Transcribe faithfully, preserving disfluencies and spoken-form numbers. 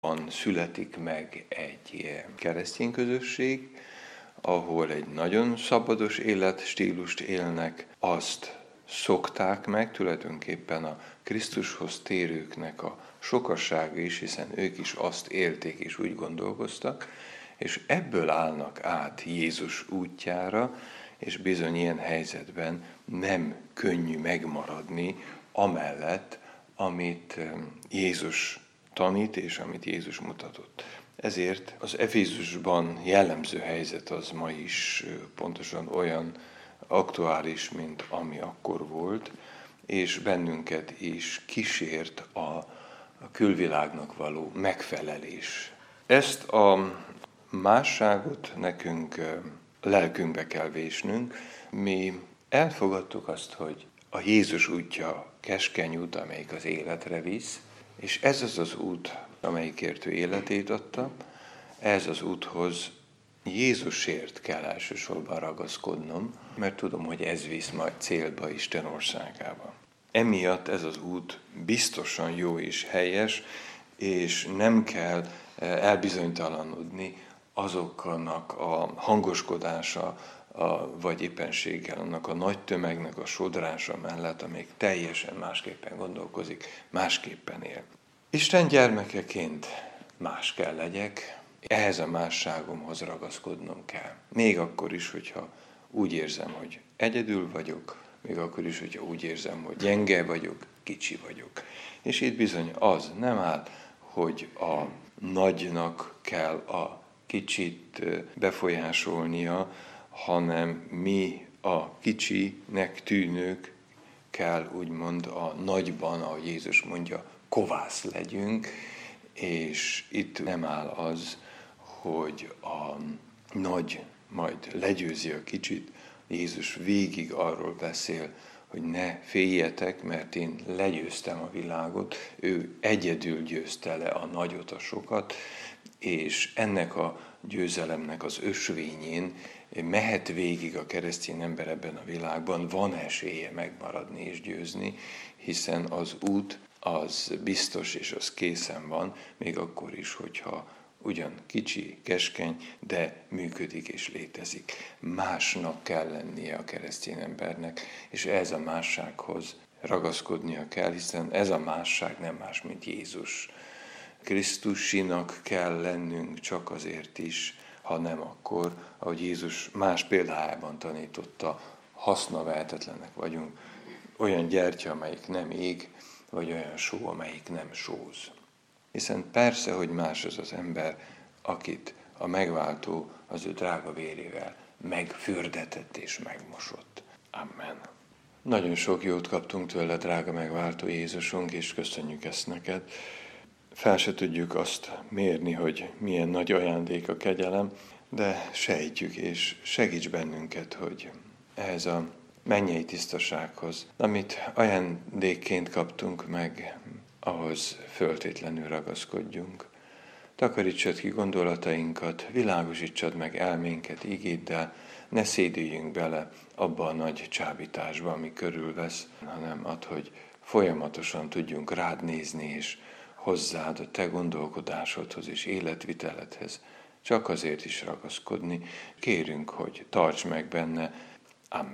születik meg egy keresztény közösség, ahol egy nagyon szabados életstílust élnek, azt szokták meg, tulajdonképpen a Krisztushoz térőknek a sokassága is, hiszen ők is azt élték és úgy gondolkoztak, és ebből állnak át Jézus útjára, és bizony ilyen helyzetben nem könnyű megmaradni amellett, amit Jézus tanít, és amit Jézus mutatott. Ezért az Efézusban jellemző helyzet az ma is pontosan olyan aktuális, mint ami akkor volt, és bennünket is kísért a, a külvilágnak való megfelelés. Ezt a másságot nekünk lelkünkbe kell vésnünk. Mi elfogadtuk azt, hogy a Jézus útja keskeny út, amelyik az életre visz, és ez az az út, amelyikért ő életét adta, ez az úthoz Jézusért kell elsősorban ragaszkodnom, mert tudom, hogy ez visz majd célba, Isten országába. Emiatt ez az út biztosan jó és helyes, és nem kell elbizonytalanodni azoknak a hangoskodása, a, vagy éppenséggel annak a nagy tömegnek a sodrása mellett, amelyik teljesen másképpen gondolkozik, másképpen él. Isten gyermekeként más kell legyek, ehhez a másságomhoz ragaszkodnom kell. Még akkor is, hogyha úgy érzem, hogy egyedül vagyok, még akkor is, hogyha úgy érzem, hogy gyenge vagyok, kicsi vagyok. És itt bizony az nem áll, hogy a nagynak kell a kicsit befolyásolnia, hanem mi a kicsinek tűnők kell úgymond a nagyban, ahogy Jézus mondja, kovász legyünk, és itt nem áll az, hogy a nagy majd legyőzi a kicsit. Jézus végig arról beszél, hogy ne féljetek, mert én legyőztem a világot, ő egyedül győzte le a nagyot, a sokat, és ennek a győzelemnek az ösvényén mehet végig a keresztény ember ebben a világban, van esélye megmaradni és győzni, hiszen az út az biztos és az készen van, még akkor is, hogyha ugyan kicsi, keskeny, de működik és létezik. Másnak kell lennie a keresztény embernek, és ez a mássághoz ragaszkodnia kell, hiszen ez a másság nem más, mint Jézus. Krisztusinak kell lennünk csak azért is, ha nem akkor, ahogy Jézus más példájában tanította, hasznavehetetlenek vagyunk, olyan gyertya, amelyik nem ég, vagy olyan só, amelyik nem sóz. Hiszen persze, hogy más az az ember, akit a megváltó az ő drága vérével megfürdetett és megmosott. Amen. Nagyon sok jót kaptunk tőle, drága megváltó Jézusunk, és köszönjük ezt neked. Fel se tudjuk azt mérni, hogy milyen nagy ajándék a kegyelem, de sejtjük, és segíts bennünket, hogy ehhez a mennyei tisztasághoz, amit ajándékként kaptunk meg, ahhoz föltétlenül ragaszkodjunk. Takarítsad ki gondolatainkat, világosítsad meg elménket igéddel, ne szédüljünk bele abba a nagy csábításba, ami körülvesz, hanem add, hogy folyamatosan tudjunk rád nézni, és hozzád a te gondolkodásodhoz és életviteledhez csak azért is ragaszkodni. Kérünk, hogy tarts meg benne